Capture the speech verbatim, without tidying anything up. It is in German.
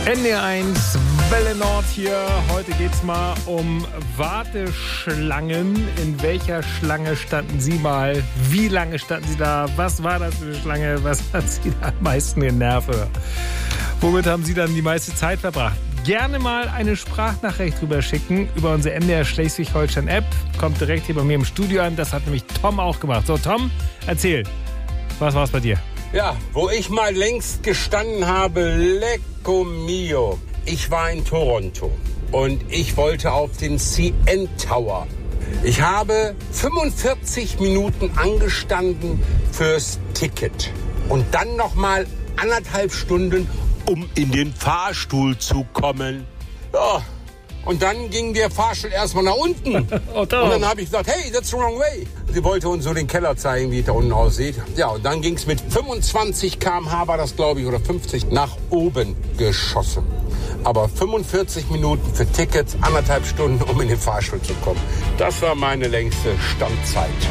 N D R eins, Welle Nord hier. Heute geht's mal um Warteschlangen. In welcher Schlange standen Sie mal? Wie lange standen Sie da? Was war das für eine Schlange? Was hat Sie da am meisten genervt? Womit haben Sie dann die meiste Zeit verbracht? Gerne mal eine Sprachnachricht drüber schicken über unsere N D R Schleswig-Holstein-App. Kommt direkt hier bei mir im Studio an. Das hat nämlich Tom auch gemacht. So, Tom, erzähl. Was war's bei dir? Ja, wo ich mal längst gestanden habe, Lecco mio. Ich war in Toronto und ich wollte auf den C N Tower. Ich habe fünfundvierzig Minuten angestanden fürs Ticket und dann noch mal anderthalb Stunden, um in den Fahrstuhl zu kommen. Ja, und dann ging der Fahrstuhl erstmal nach unten. Oh, und dann habe ich gesagt, hey, that's the wrong way. Sie wollte uns so den Keller zeigen, wie es da unten aussieht. Ja, und dann ging es mit fünfundzwanzig Kilometer pro Stunde, war das, glaube ich, oder fünfzig, nach oben geschossen. Aber fünfundvierzig Minuten für Tickets, anderthalb Stunden, um in den Fahrstuhl zu kommen. Das war meine längste Standzeit.